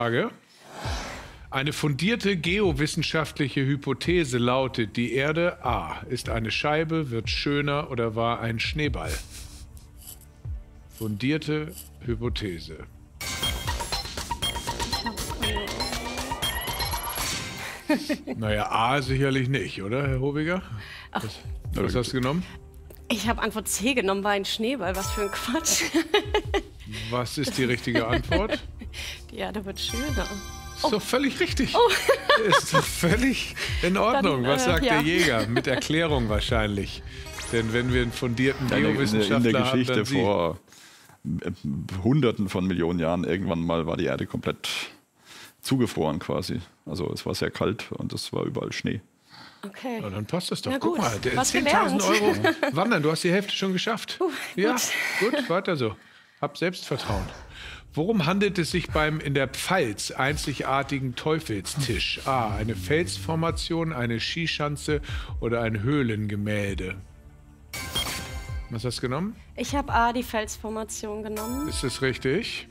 Frage. Eine fundierte geowissenschaftliche Hypothese lautet, die Erde A. ist eine Scheibe, wird schöner oder war ein Schneeball. Fundierte Hypothese. Naja, A sicherlich nicht, oder, Herr Hobiger? Was hast du genommen? Ich habe Antwort C genommen, war ein Schneeball. Was für ein Quatsch. Was ist die richtige Antwort? Die Erde wird schöner. Ist doch völlig richtig. Ist doch völlig in Ordnung. Was sagt der Jäger? Mit Erklärung wahrscheinlich. Denn wenn wir einen fundierten Geowissenschaftler in der Geschichte haben, vor Hunderten von Millionen Jahren irgendwann mal war die Erde komplett zugefroren quasi. Also es war sehr kalt und es war überall Schnee. Okay. Ja, dann passt das doch. Na Guck gut, mal, was 10.000 gelernt. Euro wandern. Du hast die Hälfte schon geschafft. Ja, gut, weiter so. Hab Selbstvertrauen. Worum handelt es sich beim in der Pfalz einzigartigen Teufelstisch? A. Eine Felsformation, eine Skischanze oder ein Höhlengemälde? Was hast du genommen? Ich habe A, die Felsformation genommen. Ist das richtig?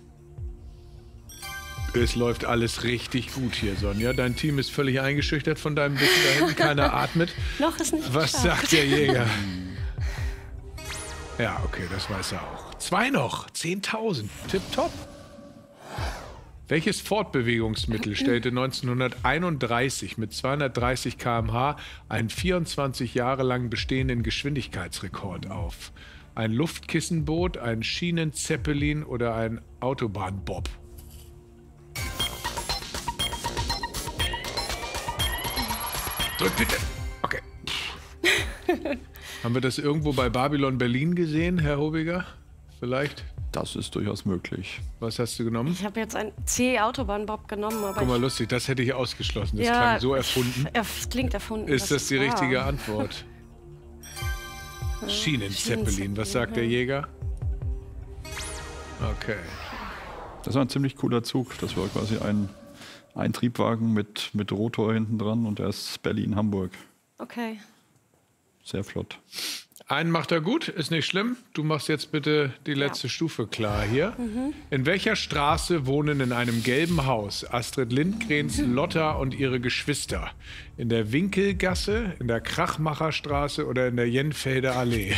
Es läuft alles richtig gut hier, Sonja. Dein Team ist völlig eingeschüchtert von deinem Wissen da hinten. Keiner atmet. Noch ist nicht Was geschafft. sagt der Jäger? Ja, okay, das weiß er auch. 2 noch. 10.000. Tipptopp. Welches Fortbewegungsmittel stellte 1931 mit 230 km/h einen 24 Jahre lang bestehenden Geschwindigkeitsrekord auf? Ein Luftkissenboot, ein Schienenzeppelin oder ein Autobahnbob? Drück bitte. Okay. Haben wir das irgendwo bei Babylon Berlin gesehen, Herr Hobiger? Vielleicht? Das ist durchaus möglich. Was hast du genommen? Ich habe jetzt ein C-Autobahnbob genommen. Aber Guck mal, lustig, das hätte ich ausgeschlossen. Das ja, klang so erfunden. Klingt erfunden. Ist das die wahr. richtige Antwort? Schienenzeppelin. Was sagt der Jäger? Okay. Das war ein ziemlich cooler Zug. Das war quasi ein Triebwagen mit Rotor hinten dran und der ist Berlin-Hamburg. Okay. Sehr flott. Einen macht er gut, ist nicht schlimm. Du machst jetzt bitte die letzte Stufe klar hier. In welcher Straße wohnen in einem gelben Haus Astrid Lindgrens Lotta und ihre Geschwister? In der Winkelgasse, in der Krachmacherstraße oder in der Jenfelder Allee?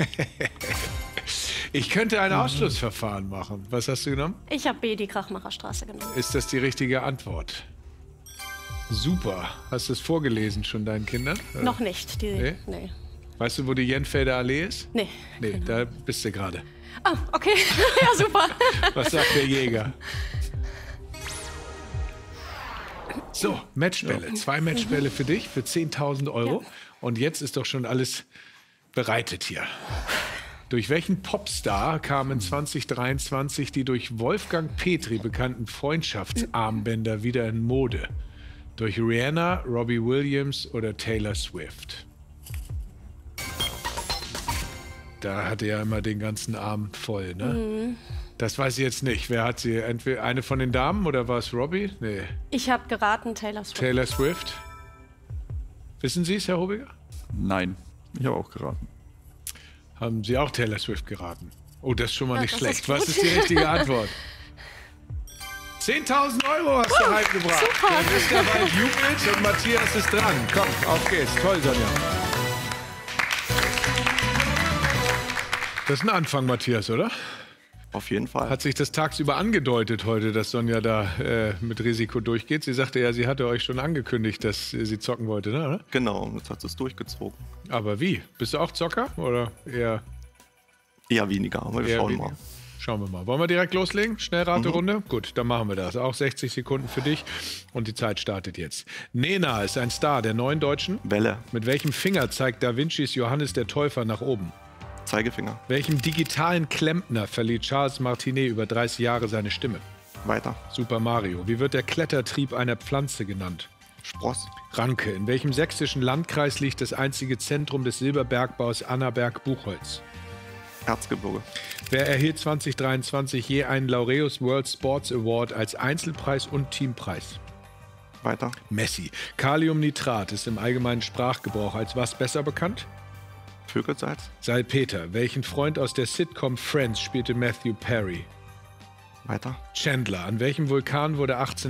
Ich könnte ein Ausschlussverfahren machen. Was hast du genommen? Ich habe B, die Krachmacherstraße genommen. Ist das die richtige Antwort? Super. Hast du es vorgelesen schon deinen Kindern? Noch nicht. Nee? Nee. Weißt du, wo die Jenfelder Allee ist? Nee. Nee, da bist du gerade. Ah, okay. Ja, super. Was sagt der Jäger? So, Matchbälle. 2 Matchbälle für dich, für 10.000 Euro. Ja. Und jetzt ist doch schon alles bereitet hier. Durch welchen Popstar kamen 2023 die durch Wolfgang Petri bekannten Freundschaftsarmbänder wieder in Mode? Durch Rihanna, Robbie Williams oder Taylor Swift? Da hatte ja immer den ganzen Arm voll, ne? Das weiß ich jetzt nicht. Wer hat sie? Entweder eine von den Damen oder war es Robbie? Nee. Ich habe geraten, Taylor Swift. Taylor Swift. Wissen Sie es, Herr Hobiger? Nein, ich habe auch geraten. Haben Sie auch Taylor Swift geraten? Oh, das ist schon mal Ja, nicht das schlecht. ist Was gut. ist die richtige Antwort? 10.000 Euro hast du heimgebracht. super. Dann ist der Wald jubelt und Matthias ist dran. Komm, auf geht's. Toll, Sonja. Das ist ein Anfang, Matthias, oder? Auf jeden Fall. Hat sich das tagsüber angedeutet heute, dass Sonja da mit Risiko durchgeht? Sie sagte ja, sie hatte euch schon angekündigt, dass sie zocken wollte, ne? Genau, und jetzt hat es durchgezogen. Aber wie? Bist du auch Zocker oder eher Eher weniger, aber wir eher schauen weniger? mal. Schauen wir mal. Wollen wir direkt loslegen? Schnellraterunde? Gut, dann machen wir das. Auch 60 Sekunden für dich und die Zeit startet jetzt. Nena ist ein Star der neuen Deutschen. Welle, Mit welchem Finger zeigt Da Vincis Johannes der Täufer nach oben? Zeigefinger, Welchem digitalen Klempner verlieh Charles Martinet über 30 Jahre seine Stimme? weiter. Super Mario. Wie wird der Klettertrieb einer Pflanze genannt? Spross, Ranke. In welchem sächsischen Landkreis liegt das einzige Zentrum des Silberbergbaus Annaberg-Buchholz? Erzgebirge, Wer erhielt 2023 je einen Laureus World Sports Award als Einzelpreis und Teampreis? weiter. Messi. Kaliumnitrat ist im allgemeinen Sprachgebrauch als was besser bekannt? Vögelsalz, Salpeter. Welchen Freund aus der Sitcom Friends spielte Matthew Perry? Weiter. Chandler. An welchem Vulkan wurde